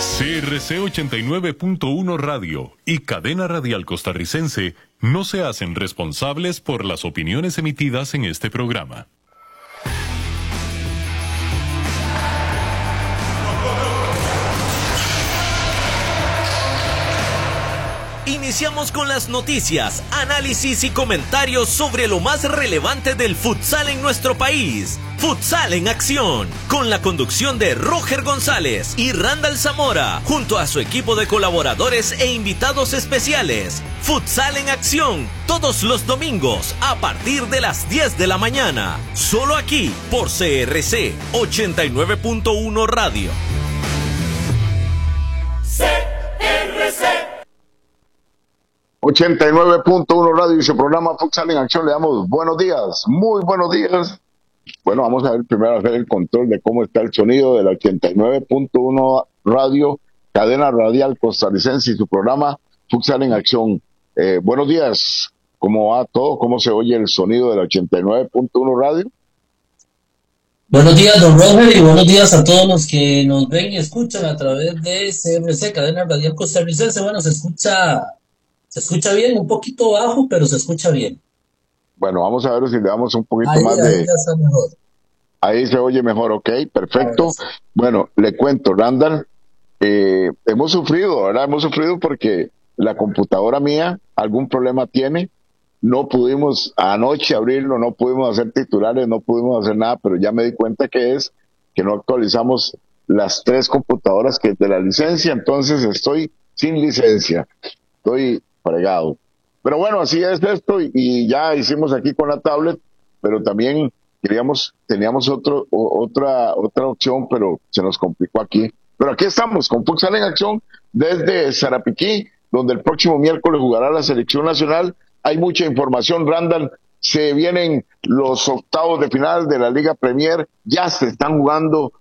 CRC 89.1 Radio y Cadena Radial Costarricense no se hacen responsables por las opiniones emitidas en este programa. Iniciamos con las noticias, análisis y comentarios sobre lo más relevante del futsal en nuestro país. Futsal en Acción, con la conducción de Roger González y Randall Zamora, junto a su equipo de colaboradores e invitados especiales. Futsal en Acción, todos los domingos a partir de las 10 de la mañana. Solo aquí, por CRC 89.1 Radio. CRC 89.1 Radio y su programa Futsal en Acción. Le damos buenos días, muy buenos días. Bueno, vamos a ver primero a hacer el control de cómo está el sonido de la 89.1 Radio, Cadena Radial Costarricense y su programa Futsal en Acción. Buenos días, ¿cómo va todo? ¿Cómo se oye el sonido de la 89.1 Radio? Buenos días, don Roger, y buenos días a todos los que nos ven y escuchan a través de CRC, Cadena Radial Costarricense. Bueno, se escucha bien, un poquito bajo, pero se escucha bien. Bueno, vamos a ver si le damos un poquito más de... Ahí ya está mejor. Ahí se oye mejor, ok, perfecto. Bueno, le cuento, Randall, hemos sufrido, ¿verdad? Hemos sufrido porque la computadora mía algún problema tiene. No pudimos anoche abrirlo, no pudimos hacer titulares, no pudimos hacer nada, pero ya me di cuenta que no actualizamos las 3 computadoras que de la licencia, entonces estoy sin licencia, estoy fregado. Pero bueno, así es esto y ya hicimos aquí con la tablet, pero también teníamos otra opción, pero se nos complicó aquí. Pero aquí estamos con Futsal en Acción desde Sarapiquí, donde el próximo miércoles jugará la selección nacional. Hay mucha información, Randall. Se vienen los octavos de final de la Liga Premier. Ya se están jugando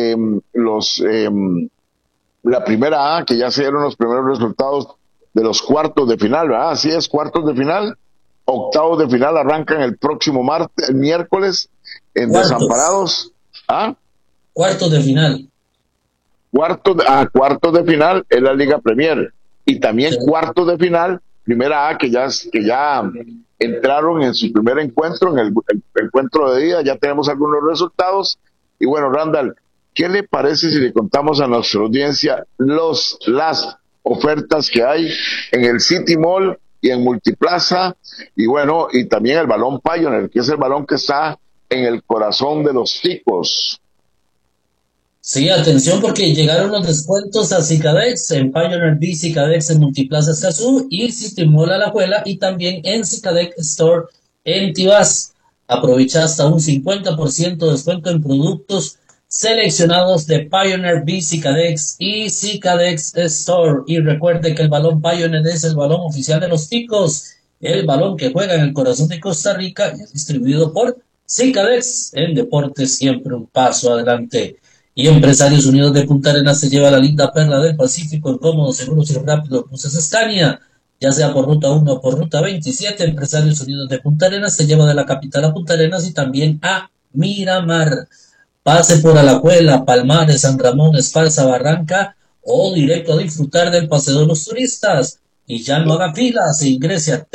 la primera A, que ya se dieron los primeros resultados de los cuartos de final, ¿verdad? Así es, cuartos de final. Octavos de final arrancan el próximo miércoles en Desamparados. ¿Ah? Cuartos de final. Cuartos de final es la Liga Premier. Y también cuartos de final, primera A, que ya entraron en su primer encuentro, en el encuentro de día, ya tenemos algunos resultados. Y bueno, Randall, ¿qué le parece si le contamos a nuestra audiencia las ofertas que hay en el City Mall y en Multiplaza, y bueno, y también el balón Pioneer, que es el balón que está en el corazón de los ticos? Sí, atención, porque llegaron los descuentos a Cicadex, en Pioneer B, Cicadex en Multiplaza Escazú y City Mall Alajuela, y también en Cicadex Store en Tibás. Aprovecha hasta un 50% de descuento en productos seleccionados de Pioneer B, Cicadex y Cicadex Store. Y recuerde que el balón Pioneer es el balón oficial de los ticos, el balón que juega en el corazón de Costa Rica y es distribuido por Cicadex. En deportes siempre un paso adelante. Y Empresarios Unidos de Punta Arenas se lleva la linda perla del Pacífico en cómodos, seguros y rápidos buses Scania, ya sea por ruta 1 o por ruta 27. Empresarios Unidos de Punta Arenas se lleva de la capital a Punta Arenas y también a Miramar. Pase por Alajuela, Palmares, San Ramón, Esparza, Barranca o directo a disfrutar del paseo de los turistas. Y ya no haga filas e ingrese a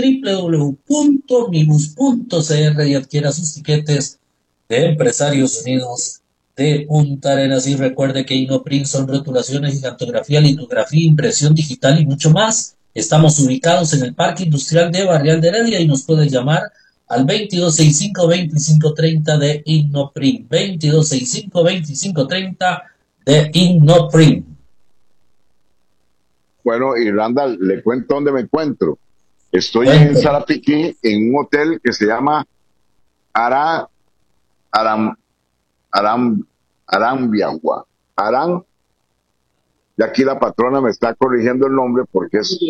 www.mibus.cr y adquiera sus tiquetes de Empresarios Unidos de Punta Arenas. Y recuerde que Inoprint son rotulaciones, gigantografía, litografía, impresión digital y mucho más. Estamos ubicados en el Parque Industrial de Barrial de Heredia y nos puede llamar al 2265-2530 de Innoprint. 2265-2530 de Innoprint. Bueno, y Randall, le cuento dónde me encuentro. Estoy en Sarapiquí, en un hotel que se llama Arambiagua. Y aquí la patrona me está corrigiendo el nombre porque es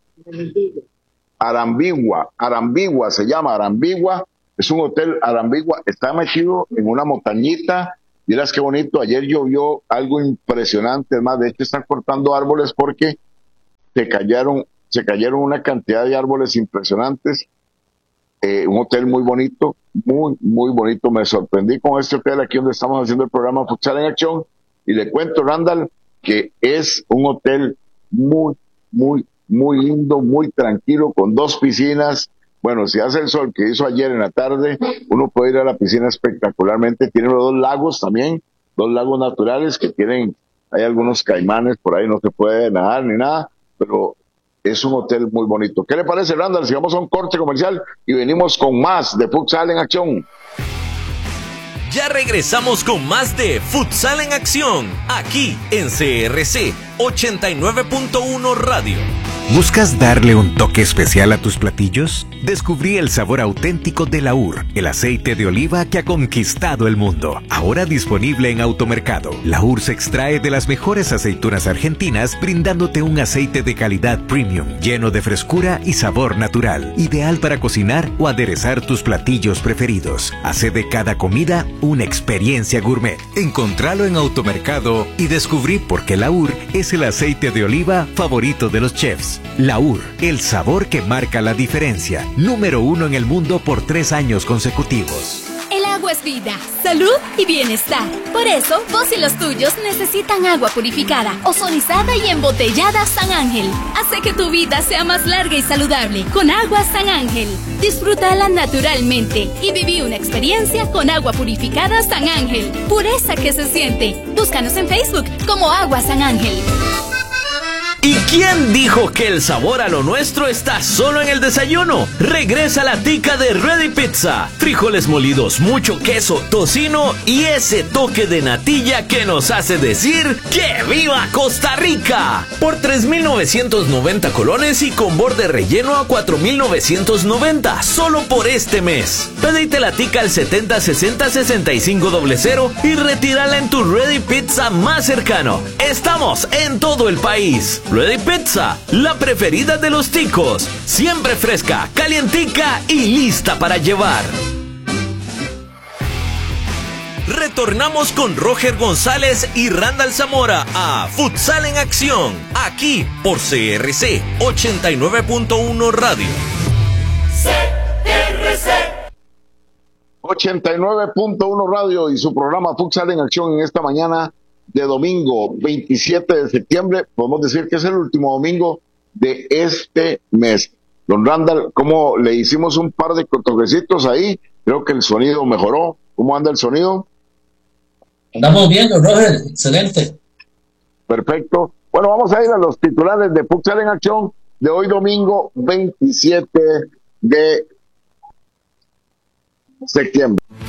Arambigua se llama Arambigua. Es un hotel Arambigua, está metido en una montañita. Miras qué bonito, ayer llovió algo impresionante, además de hecho están cortando árboles porque se cayeron una cantidad de árboles impresionantes. Un hotel muy bonito, muy bonito. Me sorprendí con este hotel aquí donde estamos haciendo el programa Futsal en Acción. Y le cuento, Randall, que es un hotel muy, muy, muy lindo, muy tranquilo, con 2 piscinas. Bueno, si hace el sol que hizo ayer en la tarde, uno puede ir a la piscina espectacularmente. Tiene los 2 lagos también, 2 lagos naturales que tienen, hay algunos caimanes por ahí, no se puede nadar ni nada, pero es un hotel muy bonito. ¿Qué le parece, Randall, si vamos a un corte comercial y venimos con más de Futsal en Acción? Ya regresamos con más de Futsal en Acción, aquí en CRC 89.1 Radio. ¿Buscas darle un toque especial a tus platillos? Descubrí el sabor auténtico de Laur, el aceite de oliva que ha conquistado el mundo. Ahora disponible en Automercado. Laur se extrae de las mejores aceitunas argentinas, brindándote un aceite de calidad premium, lleno de frescura y sabor natural. Ideal para cocinar o aderezar tus platillos preferidos. Hace de cada comida una experiencia gourmet. Encontralo en Automercado y descubrí por qué Laur es el aceite de oliva favorito de los chefs. Laur, el sabor que marca la diferencia. Número 1 en el mundo por 3 años consecutivos. El agua es vida, salud y bienestar. Por eso, vos y los tuyos necesitan agua purificada, ozonizada y embotellada San Ángel. Hace que tu vida sea más larga y saludable con agua San Ángel. Disfrútala naturalmente y viví una experiencia con agua purificada San Ángel. Pureza que se siente. Búscanos en Facebook como Agua San Ángel. ¿Y quién dijo que el sabor a lo nuestro está solo en el desayuno? Regresa la tica de Ready Pizza. Frijoles molidos, mucho queso, tocino y ese toque de natilla que nos hace decir ¡que viva Costa Rica! Por 3,990 colones y con borde relleno a 4,990, solo por este mes. Pedite la tica al 7060-6500 y retírala en tu Ready Pizza más cercano. Estamos en todo el país. Ready Pizza, la preferida de los ticos. Siempre fresca, calientica y lista para llevar. Retornamos con Roger González y Randall Zamora a Futsal en Acción, aquí por CRC 89.1 Radio. CRC 89.1 Radio y su programa Futsal en Acción en esta mañana de domingo 27 de septiembre. Podemos decir que es el último domingo de este mes. Don Randall, ¿cómo le hicimos un par de toquecitos ahí? Creo que el sonido mejoró. ¿Cómo anda el sonido? Andamos bien, Roger, excelente. Perfecto. Bueno, vamos a ir a los titulares de Futsal en Acción de hoy domingo 27 de septiembre.